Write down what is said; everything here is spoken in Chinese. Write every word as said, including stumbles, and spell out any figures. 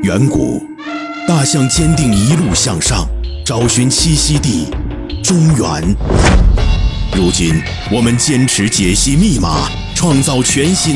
远古，大象坚定一路向上，找寻栖息地中原。如今，我们坚持解析密码，创造全新